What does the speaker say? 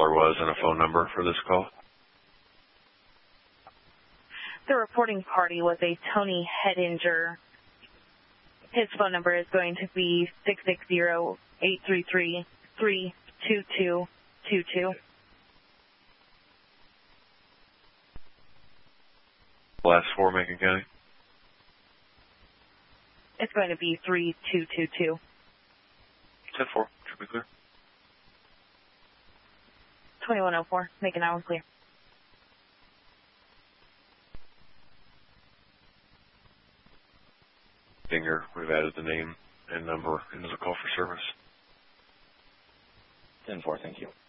caller was and a phone number for this call. The reporting party was a Tony Hedinger. His phone number is going to be 660-833-32222. Last four, Macon County. It's going to be 3222. 10-4, should be clear. 2104, Macon Island clear. Dinger, we've added the name and number into the call for service. 10-4, thank you.